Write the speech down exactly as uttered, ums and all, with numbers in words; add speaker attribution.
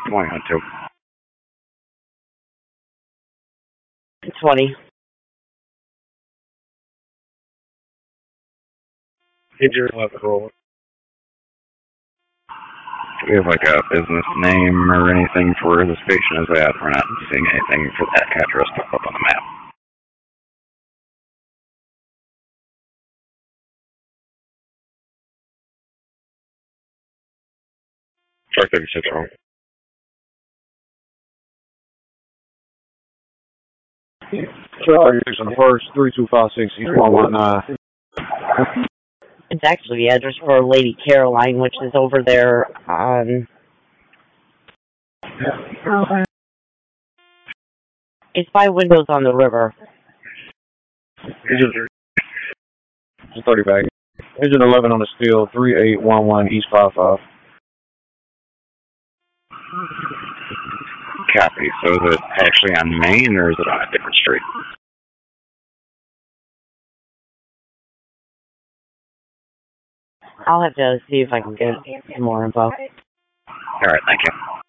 Speaker 1: twenty on two.
Speaker 2: twenty.
Speaker 3: Hit your left roll.
Speaker 1: Do we have like a business name or anything for where this patient is at? We're not seeing anything for that address to pop up on the map.
Speaker 3: Truck thirty-six wrong. Charlie six on the first, three two five six, East one one nine.
Speaker 2: It's actually the address for Lady Caroline, which is over there on... It's by Windows on the River.
Speaker 3: Engine thirty back. Engine eleven on the steel, three eight one one East five five.
Speaker 1: Copy. So is it actually on Main or is it on a different street?
Speaker 2: I'll have to see if I can get some more info.
Speaker 1: All right, thank you.